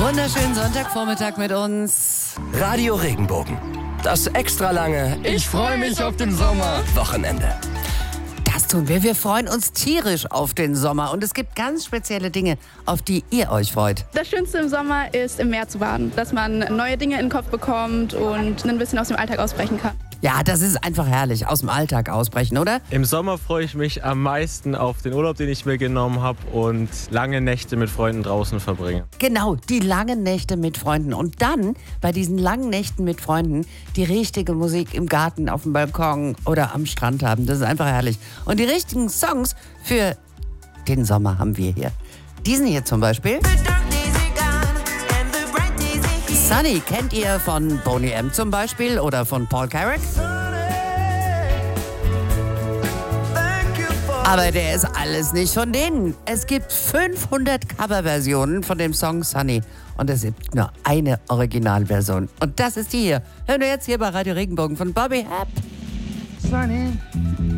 Wunderschönen Sonntagvormittag mit uns. Radio Regenbogen. Das extra lange Ich freue mich auf den Sommer. Wochenende. Das tun wir. Wir freuen uns tierisch auf den Sommer. Und es gibt ganz spezielle Dinge, auf die ihr euch freut. Das Schönste im Sommer ist, im Meer zu baden. Dass man neue Dinge in den Kopf bekommt und ein bisschen aus dem Alltag ausbrechen kann. Ja, das ist einfach herrlich. Aus dem Alltag ausbrechen, oder? Im Sommer freue ich mich am meisten auf den Urlaub, den ich mir genommen habe und lange Nächte mit Freunden draußen verbringen. Genau, die langen Nächte mit Freunden. Und dann bei diesen langen Nächten mit Freunden die richtige Musik im Garten, auf dem Balkon oder am Strand haben. Das ist einfach herrlich. Und die richtigen Songs für den Sommer haben wir hier. Diesen hier zum Beispiel. Sunny kennt ihr von Boney M. zum Beispiel oder von Paul Carrack. Aber der ist alles nicht von denen. Es gibt 500 Coverversionen von dem Song Sunny. Und es gibt nur eine Originalversion. Und das ist die hier. Hören wir jetzt hier bei Radio Regenbogen von Bobby Hap. Sunny,